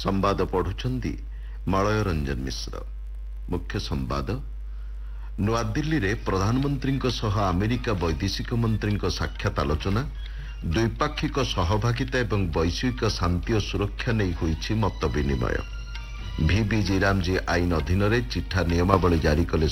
संवाद पढ़ुछंती मलय रंजन मिश्र। मुख्य संवाद नुआदिल्ली रे प्रधानमंत्री सह अमेरिका वैदेशिक मंत्री साक्षात आलोचना द्विपाक्षिक सहभागिता एवं वैश्विक शांति और सुरक्षा नहीं हुई मत विनिमय। VB जीरामजी आईन अधीन चिठा नियमावली जारी कले